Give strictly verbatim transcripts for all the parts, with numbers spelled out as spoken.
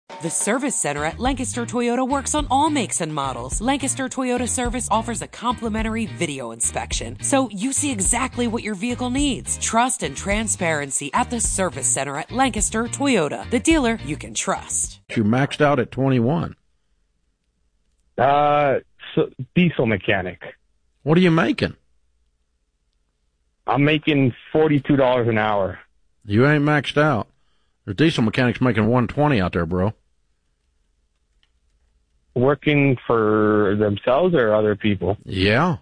The Service Center at Lancaster Toyota works on all makes and models. Lancaster Toyota Service offers a complimentary video inspection, so you see exactly what your vehicle needs. Trust and transparency at the Service Center at Lancaster Toyota, the dealer you can trust. You maxed out at twenty-one. Uh, so diesel mechanic. What are you making? I'm making forty-two dollars an hour. You ain't maxed out. There's diesel mechanics making one twenty out there, bro. Working for themselves or other people? Yeah.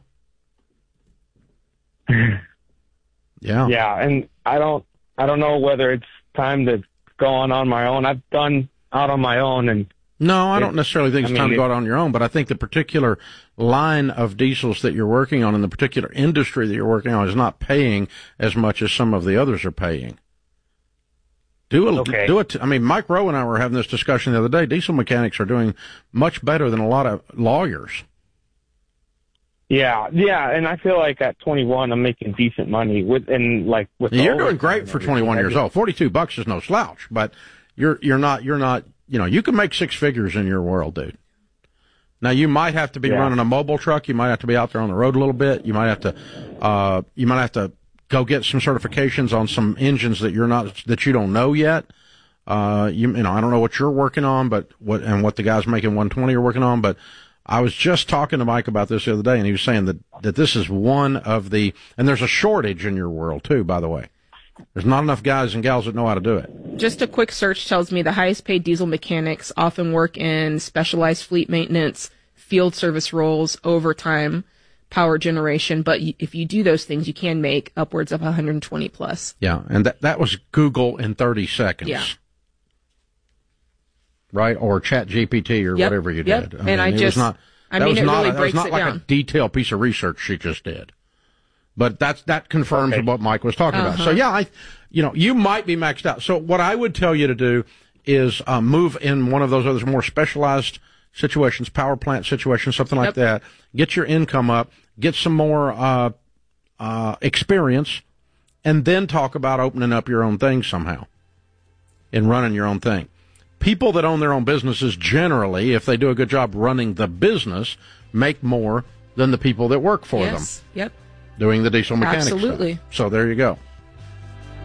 yeah. Yeah, and I don't, I don't know whether it's time to go on on my own. I've done out on my own, and no, I don't necessarily think it's I mean, time to go out on your own, but I think the particular line of diesels that you're working on and the particular industry that you're working on is not paying as much as some of the others are paying. Do a, okay. do it. I mean, Mike Rowe and I were having this discussion the other day. Diesel mechanics are doing much better than a lot of lawyers. Yeah, yeah, and I feel like at twenty-one, I'm making decent money with, and like with. You're doing great for twenty-one years old. Forty-two bucks is no slouch, but you're you're not you're not. You know, you can make six figures in your world, dude. Now, you might have to be yeah. running a mobile truck. You might have to be out there on the road a little bit. You might have to, uh, you might have to go get some certifications on some engines that you're not, that you don't know yet. Uh, you, you know, I don't know what you're working on, but what, and what the guys making one twenty are working on, but I was just talking to Mike about this the other day, and he was saying that, that this is one of the, and there's a shortage in your world too, by the way. There's not enough guys and gals that know how to do it. Just a quick search tells me the highest paid diesel mechanics often work in specialized fleet maintenance, field service roles, overtime, power generation. But if you do those things, you can make upwards of one hundred twenty plus. Yeah, and that, that was Google in thirty seconds. Yeah. Right? Or Chat G P T or yep. whatever you yep. did. I and mean, I just, was not, I mean, was it not, really that breaks was not it like down. a detailed piece of research she just did. But that's, that confirms okay. what Mike was talking uh-huh. about. So yeah, I, you know, you might be maxed out. So what I would tell you to do is uh, move in one of those other more specialized situations, power plant situations, something like yep. that. Get your income up, get some more uh, uh, experience, and then talk about opening up your own thing somehow and running your own thing. People that own their own businesses generally, if they do a good job running the business, make more than the people that work for yes. them. Yep. Doing the diesel mechanics. Absolutely. Stuff. So there you go.